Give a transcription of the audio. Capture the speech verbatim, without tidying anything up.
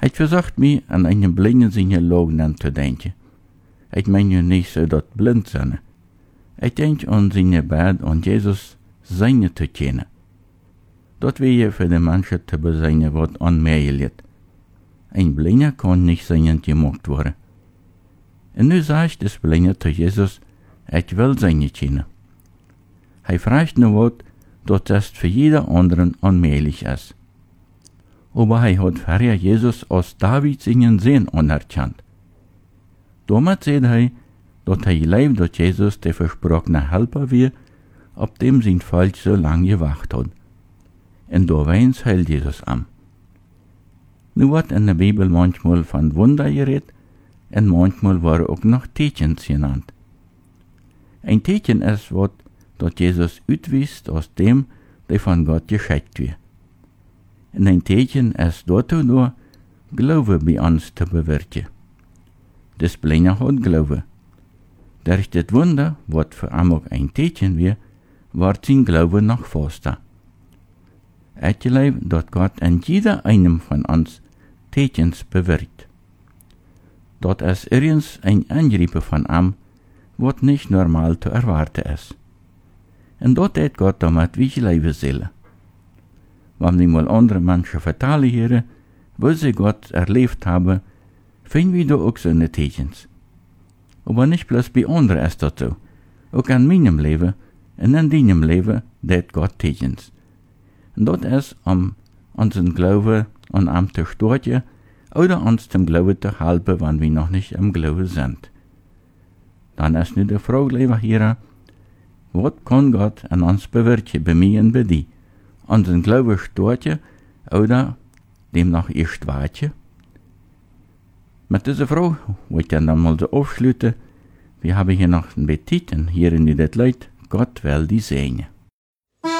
Het verzocht mij aan een blinde zijn logen aan te denken. Ik meen je niet zo dat blind zijn. Ik denk aan zijn bed aan Jezus zijn te kennen. Dat wil je voor de mensen te bezijnen wat onmogelijk. Een blinde kan niet zijn gemaakt worden. En nu zegt de blinde te Jezus, ik wil zijn kennen. Hij vraagt nu wat, dat het voor jeder anderen onmogelijk is. Aber hij had verder Jezus als David zijn Zoon anerkannt. Damit zei hij dat hij leeft dat Jezus de versprochene helper weer, op dem zijn volk zo lang gewacht had. En door weens heilt Jezus aan. Nu wordt in de Bibel manchmal van Wunder geredet, en manchmal worden ook nog tekens genannt. Een teken is wat dat Jezus uitwijst als dem, die van God geschickt wird. En een teken is daartoe door Glaube bij ons te bewerken. Dus blinde had Glaube. Durch dit Wunder, wat voor hem ook een teken weer, wordt zijn Glaube nog vaster. Ik geloof dat God in jeder einem van ons tekens bewerkt. Dat is ergens een ingrepen van hem, wat niet normaal te erwarten is. En dat deed God damit wie leven zullen. Wanneer mal andere mensen vertalen heren, wat ze God erlebt hebben, vinden we da ook zo'n tekens. Aber nicht bloß bij anderen is dat zo. Ook in mijn leven en in deinem leven deed God tekens. En dat is om onze Glaube an hem te storten, oder ons zum Glaube te helpen, wanneer we nog niet im Glaube sind. Dan is nu de vraag, lieber heren, wat kan God an ons bewerken, bij mij en bij die? Onze Glaube storten, oder dem noch eerst waardje? Met deze vraag wil ik dan mal so afsluiten. Wir haben hier noch ein Petit und hier in dit Leid. Gott will die segnen.